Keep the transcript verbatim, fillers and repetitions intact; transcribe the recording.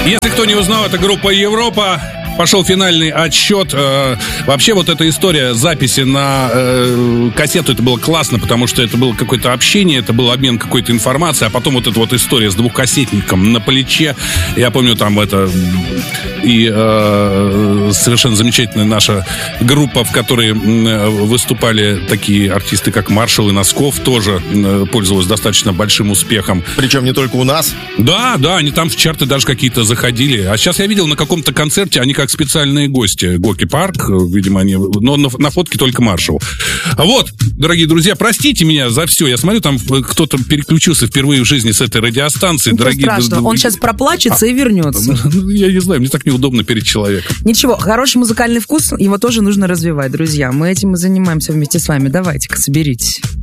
Если кто не узнал, это группа Европа. Пошел финальный отсчет. Вообще вот эта история записи на кассету, это было классно, потому что это было какое-то общение, это был обмен какой-то информацией, а потом вот эта вот история с двухкассетником на плече. Я помню, там это и э, совершенно замечательная наша группа, в которой выступали такие артисты, как Маршал и Носков, тоже пользовалась достаточно большим успехом. Причем не только у нас. Да, да, они там в чарты даже какие-то заходили. А сейчас я видел на каком-то концерте, они как специальные гости. Гоки Парк, видимо, они... Но на, на фотке только Маршал. Вот, дорогие друзья, простите меня за все. Я смотрю, там кто-то переключился впервые в жизни с этой радиостанции. Ничего дорогие... страшного, он сейчас проплачется а, и вернется. Я не знаю, мне так неудобно перед человеком. Ничего, хороший музыкальный вкус, его тоже нужно развивать, друзья. Мы этим и занимаемся вместе с вами. Давайте-ка, соберитесь.